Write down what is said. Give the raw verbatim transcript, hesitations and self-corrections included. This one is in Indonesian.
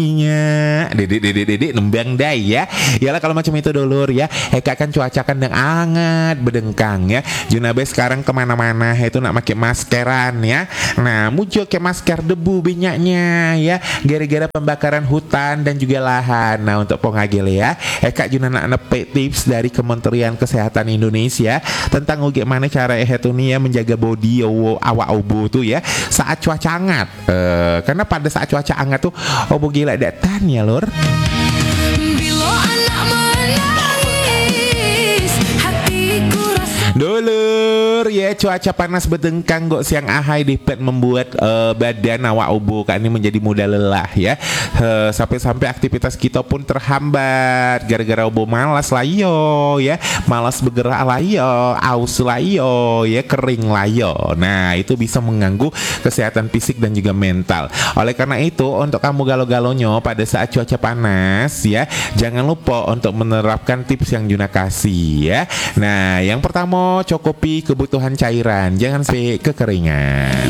Iya, dedek dedek dedek nembang dai ya. Yalah kalau macam itu dulur ya. Eka kan cuaca kan yang hangat bedengkang ya. Junabe sekarang kemana-mana itu nak pakai maskeran ya. Nah muncul ke masker debu minyaknya ya. Gara-gara pembakaran hutan dan juga lahan. Nah untuk pengagil ya. Eka juga nak nepe tips dari Kementerian Kesehatan Indonesia tentang bagaimana cara ehetunia menjaga body awak obo tuh ya saat cuaca hangat. Uh, karena pada saat cuaca hangat tuh obo gila datang ya lor. Dulur ya cuaca panas bedengkang kok siang ahai dapat membuat uh, badan awak ubu kan ini menjadi mudah lelah ya. Uh, sampai-sampai aktivitas kita pun terhambat gara-gara ubu malas layo ya, malas bergerak layo, aus layo ya, kering layo. Nah itu bisa mengganggu kesehatan fisik dan juga mental. Oleh karena itu untuk kamu galau-galaunya pada saat cuaca panas ya, jangan lupa untuk menerapkan tips yang Juna kasih ya. Nah yang pertama cukupi kebutuhan cairan, jangan sampai kekeringan.